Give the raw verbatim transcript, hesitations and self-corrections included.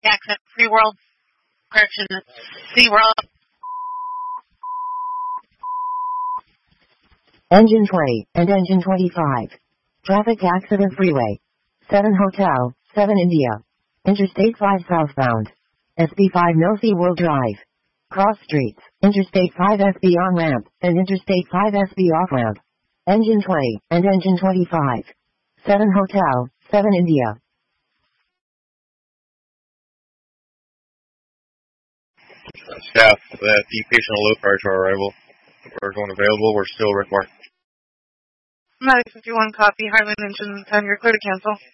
Accent, Free World, correction, Sea World. Engine twenty and engine twenty-five. Traffic accident freeway. seven Hotel, seven India. Interstate five southbound. S B five No SeaWorld Drive. Cross streets, Interstate five S B on-ramp, and Interstate five S B off-ramp. Engine twenty and engine twenty-five. seven Hotel, seven India. Staff, that the patient alert prior to our arrival. We're going available. We're still required. nine fifty-one copy, Harlan Engine ten, you're clear to cancel.